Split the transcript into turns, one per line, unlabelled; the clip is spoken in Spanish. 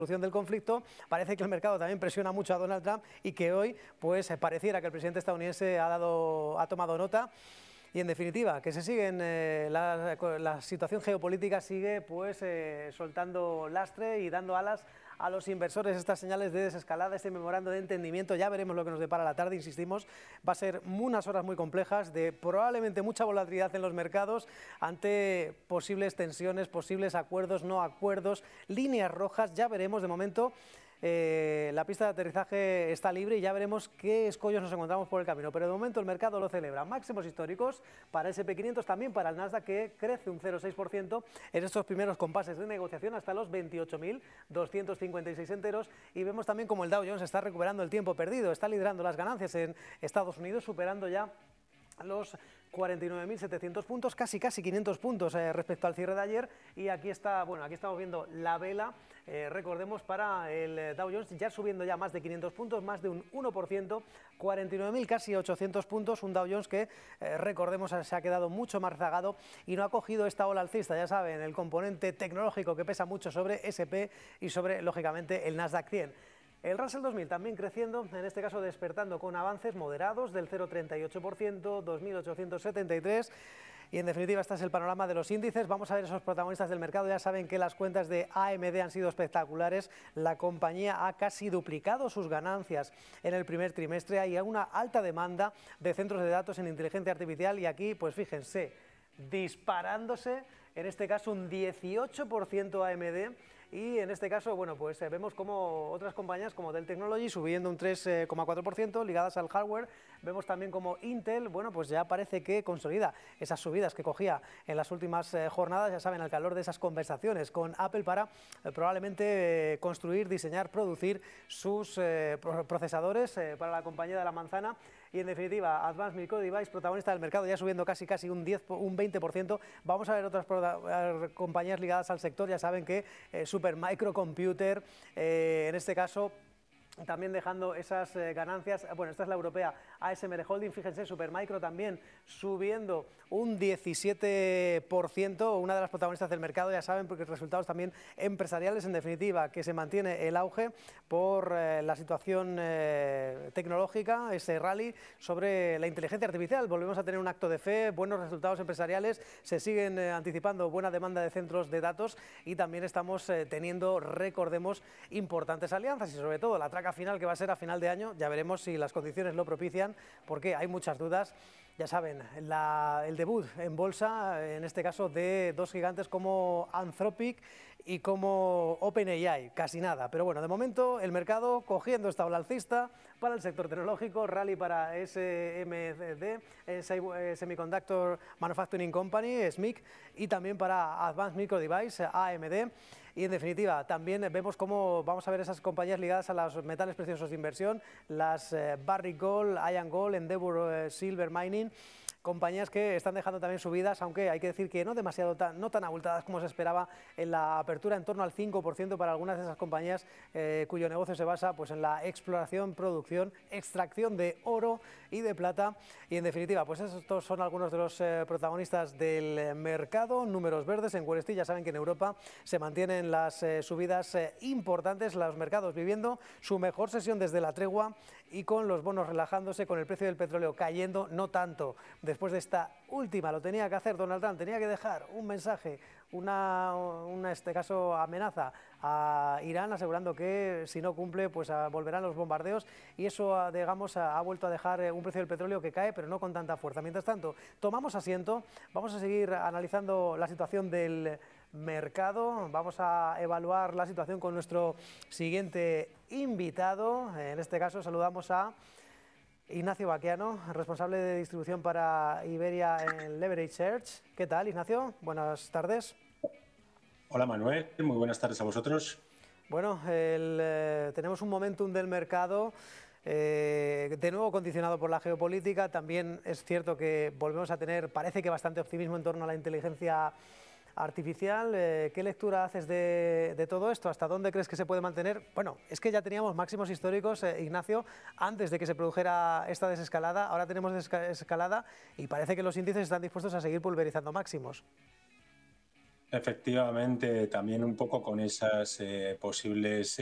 solución del conflicto. Parece que el mercado también presiona mucho a Donald Trump y que hoy pues pareciera que el presidente estadounidense ha tomado nota. Y en definitiva, que se siguen, la situación geopolítica sigue pues soltando lastre y dando alas a los inversores. Estas señales de desescalada, este memorando de entendimiento, ya veremos lo que nos depara la tarde, insistimos, va a ser unas horas muy complejas de probablemente mucha volatilidad en los mercados ante posibles tensiones, posibles acuerdos, no acuerdos, líneas rojas, ya veremos de momento. La pista de aterrizaje está libre y ya veremos qué escollos nos encontramos por el camino, pero de momento el mercado lo celebra. Máximos históricos para el S&P 500, también para el Nasdaq, que crece un 0,6% en estos primeros compases de negociación hasta los 28.256 enteros, y vemos también como el Dow Jones está recuperando el tiempo perdido, está liderando las ganancias en Estados Unidos, superando ya los 49.700 puntos, casi 500 puntos respecto al cierre de ayer. Y aquí está, bueno, aquí estamos viendo la vela, recordemos, para el Dow Jones, ya subiendo ya más de 500 puntos, más de un 1%, 49.000, casi 800 puntos, un Dow Jones que, recordemos, se ha quedado mucho más rezagado y no ha cogido esta ola alcista, ya saben, el componente tecnológico que pesa mucho sobre S&P y sobre, lógicamente, el Nasdaq 100. El Russell 2000 también creciendo, en este caso despertando con avances moderados del 0,38%, 2.873. Y en definitiva este es el panorama de los índices. Vamos a ver esos protagonistas del mercado. Ya saben que las cuentas de AMD han sido espectaculares. La compañía ha casi duplicado sus ganancias en el primer trimestre. Hay una alta demanda de centros de datos en inteligencia artificial y aquí, pues fíjense, disparándose, en este caso un 18% AMD. Y en este caso, bueno, pues vemos como otras compañías como Dell Technologies subiendo un 3,4% ligadas al hardware. Vemos también como Intel, bueno, pues ya parece que consolida esas subidas que cogía en las últimas jornadas, ya saben, al calor de esas conversaciones con Apple para probablemente construir, diseñar, producir sus procesadores para la compañía de la manzana. Y en definitiva, Advanced Micro Device, protagonista del mercado, ya subiendo casi un 20%. Vamos a ver otras compañías ligadas al sector, ya saben que Supermicro Computer, en este caso, también dejando esas ganancias. Bueno, esta es la europea, ASML Holding, fíjense, Supermicro también subiendo un 17%, una de las protagonistas del mercado, ya saben, porque resultados también empresariales, en definitiva, que se mantiene el auge por la situación tecnológica, ese rally sobre la inteligencia artificial. Volvemos a tener un acto de fe, buenos resultados empresariales, se siguen anticipando buena demanda de centros de datos y también estamos teniendo, recordemos, importantes alianzas y sobre todo la traca final que va a ser a final de año. Ya veremos si las condiciones lo propician, porque hay muchas dudas. Ya saben, el debut en bolsa, en este caso de dos gigantes como Anthropic y como OpenAI, casi nada. Pero bueno, de momento el mercado cogiendo esta ola alcista para el sector tecnológico, rally para SMD, Semiconductor Manufacturing Company, SMIC, y también para Advanced Micro Device, AMD. Y en definitiva, también vemos cómo vamos a ver esas compañías ligadas a los metales preciosos de inversión, las Barrick Gold, Iron Gold, Endeavour Silver Mining, compañías que están dejando también subidas, aunque hay que decir que no tan abultadas como se esperaba en la apertura, en torno al 5% para algunas de esas compañías cuyo negocio se basa pues en la exploración, producción, extracción de oro y de plata. Y en definitiva, pues estos son algunos de los protagonistas del mercado. Números verdes en Wall Street, ya saben que en Europa se mantienen las subidas importantes, los mercados viviendo su mejor sesión desde la tregua y con los bonos relajándose, con el precio del petróleo cayendo, no tanto. Después de esta última, lo tenía que hacer Donald Trump, tenía que dejar un mensaje, en este caso amenaza a Irán, asegurando que si no cumple pues volverán los bombardeos, y eso digamos ha vuelto a dejar un precio del petróleo que cae, pero no con tanta fuerza. Mientras tanto, tomamos asiento, vamos a seguir analizando la situación del mercado, vamos a evaluar la situación con nuestro siguiente invitado. En este caso saludamos a Ignacio Baqueano, responsable de distribución para Iberia en Leverage Search. ¿Qué tal, Ignacio? Buenas tardes.
Hola, Manuel. Muy buenas tardes a vosotros.
Bueno, tenemos un momentum del mercado de nuevo condicionado por la geopolítica. También es cierto que volvemos a tener, parece que bastante optimismo en torno a la inteligencia artificial. ¿Qué lectura haces de todo esto? ¿Hasta dónde crees que se puede mantener? Bueno, es que ya teníamos máximos históricos, Ignacio, antes de que se produjera esta desescalada. Ahora tenemos desescalada y parece que los índices están dispuestos a seguir pulverizando máximos.
Efectivamente, también un poco con esas posibles